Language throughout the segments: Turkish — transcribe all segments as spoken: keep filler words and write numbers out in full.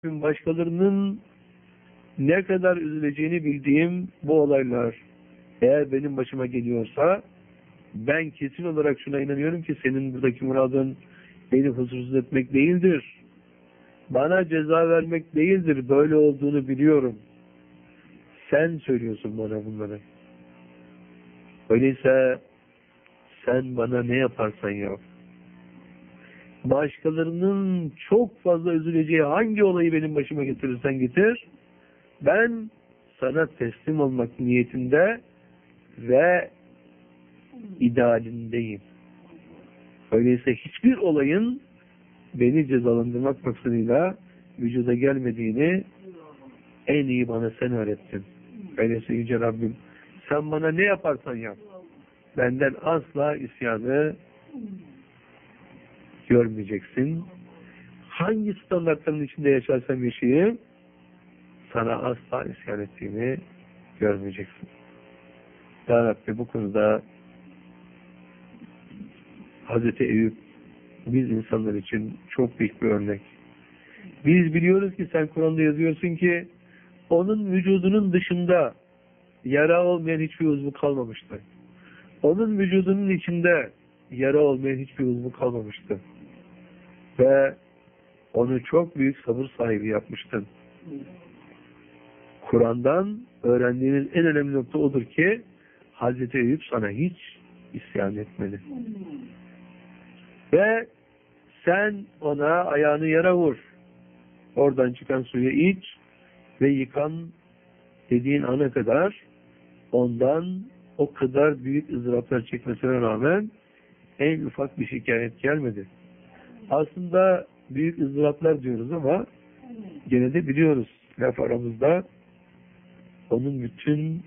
Başkalarının ne kadar üzüleceğini bildiğim bu olaylar eğer benim başıma geliyorsa ben kesin olarak şuna inanıyorum ki senin buradaki muradın beni huzursuz etmek değildir. Bana ceza vermek değildir. Böyle olduğunu biliyorum. Sen söylüyorsun bana bunları. Öyleyse sen bana ne yaparsan yap. Başkalarının çok fazla üzüleceği hangi olayı benim başıma getirirsen getir, ben sana teslim olmak niyetinde ve idealindeyim. Öyleyse hiçbir olayın beni cezalandırmak maksadıyla vücuda gelmediğini en iyi bana sen öğrettin. Öyleyse Yüce Rabbim, sen bana ne yaparsan yap, benden asla isyanı görmeyeceksin. Hangi standartların içinde yaşarsam yaşayayım, sana asla isyan ettiğini görmeyeceksin. Ya Rabbi, bu konuda Hazreti Eyüp biz insanlar için çok büyük bir örnek. Biz biliyoruz ki sen Kur'an'da yazıyorsun ki onun vücudunun dışında yara olmayan hiçbir uzvu kalmamıştı. Onun vücudunun içinde yara olmayan hiçbir uzvu kalmamıştı. Ve onu çok büyük sabır sahibi yapmıştın. Kur'an'dan öğrendiğiniz en önemli nokta odur ki Hazreti Eyüp sana hiç isyan etmedi. Ve sen ona ayağını yere vur. Oradan çıkan suyu iç ve yıkan dediğin ana kadar ondan o kadar büyük ızdıraplar çekmesine rağmen en ufak bir şikayet gelmedi. Aslında büyük ızdıraplar diyoruz ama gene de biliyoruz laf aramızda onun bütün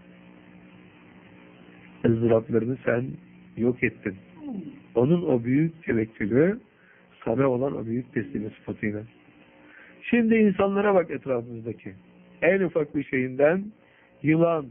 ızdıraplarını sen yok ettin. Onun o büyük tevekkülü sana olan o büyük teslimi sıfatıyla. Şimdi insanlara bak etrafımızdaki. En ufak bir şeyinden yılan.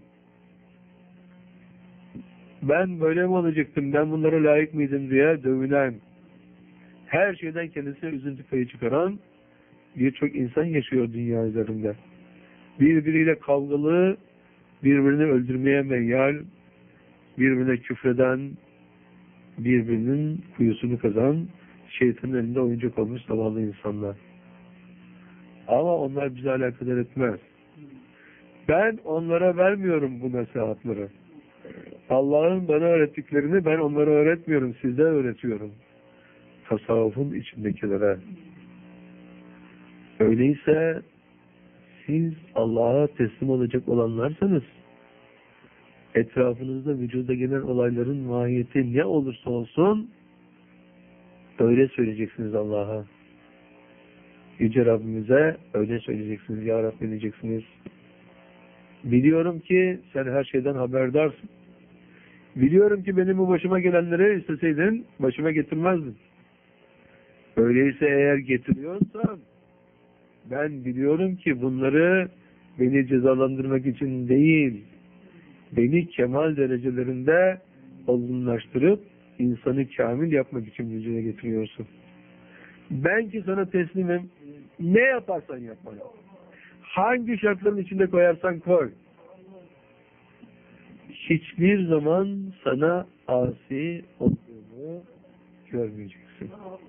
Ben böyle mi olacaktım, ben bunlara layık mıydım diye dövülen, her şeyden kendisine üzüntü payı çıkaran birçok insan yaşıyor dünya üzerinde. Birbiriyle kavgalı, birbirini öldürmeye meyyal, birbirine küfreden, birbirinin kuyusunu kazan, şeytanın elinde oyuncak olmuş zavallı insanlar. Ama onlar bizi alakadar etmez. Ben onlara vermiyorum bu nasihatları. Allah'ın bana öğrettiklerini ben onlara öğretmiyorum, size öğretiyorum. Tasavvufun içindekilere. Öyleyse siz Allah'a teslim olacak olanlarsanız etrafınızda vücuda gelen olayların mahiyeti ne olursa olsun öyle söyleyeceksiniz Allah'a. Yüce Rabbimize öyle söyleyeceksiniz. Ya Rabbi diyeceksiniz. Biliyorum ki sen her şeyden haberdarsın. Biliyorum ki benim bu başıma gelenleri isteseydin başıma getirmezdin. Öyleyse eğer getiriyorsan ben biliyorum ki bunları beni cezalandırmak için değil, beni kemal derecelerinde olgunlaştırıp insanı kamil yapmak için vücuda getiriyorsun. Ben ki sana teslimim. Ne yaparsan yap bana. Hangi şartların içinde koyarsan koy. Hiçbir zaman sana asi olduğunu görmeyeceksin.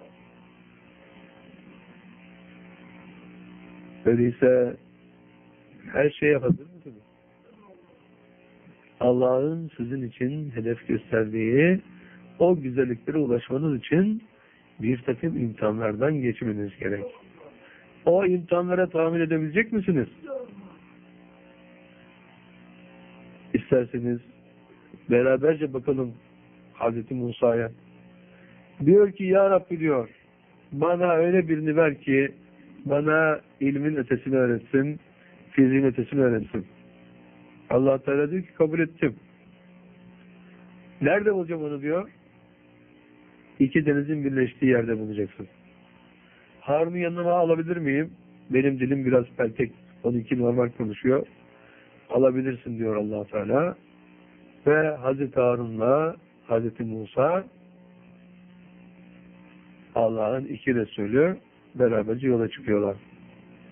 Öyleyse her şeye hazır mısınız? Allah'ın sizin için hedef gösterdiği o güzelliklere ulaşmanız için bir takım imtihanlardan geçmeniz gerek. O imtihanlara tahammül edebilecek misiniz? İsterseniz beraberce bakalım Hazreti Musa'ya. Diyor ki ya Rabbi diyor, bana öyle birini ver ki bana ilmin ötesini öğretsin, fiziğin ötesini öğretsin. Allah Teala diyor ki kabul ettim. Nerede bulacağım onu diyor? İki denizin birleştiği yerde bulacaksın. Harun'u yanıma alabilir miyim? Benim dilim biraz peltek. Onunki normal konuşuyor. Alabilirsin diyor Allah Teala. Ve Hazreti Harun'la Hazreti Musa Allah'ın iki Resulü beraberce yola çıkıyorlar.